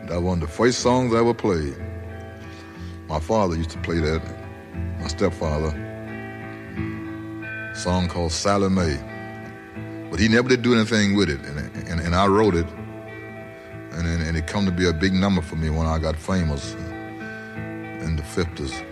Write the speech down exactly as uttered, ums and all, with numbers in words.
That was one of the first songs I ever played. My father used to play that, my stepfather. A song called Sally Mae. But he never did do anything with it, and, and, and I wrote it. And, and, and it come to be a big number for me when I got famous in the fifties.